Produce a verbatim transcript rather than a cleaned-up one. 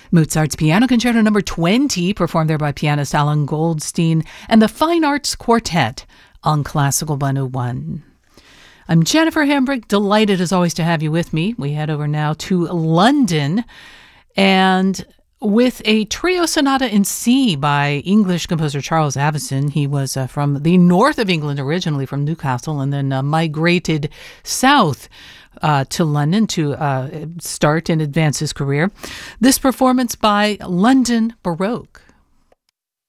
Mozart's Piano Concerto number twenty, performed there by pianist Alan Goldstein, and the Fine Arts Quartet on Classical one oh one. I'm Jennifer Hambrick, delighted as always to have you with me. We head over now to London, and with a trio sonata in C by English composer Charles Avison. He was uh, from the north of England, originally from Newcastle, and then uh, migrated south uh, to London to uh, start and advance his career. This performance by London Baroque.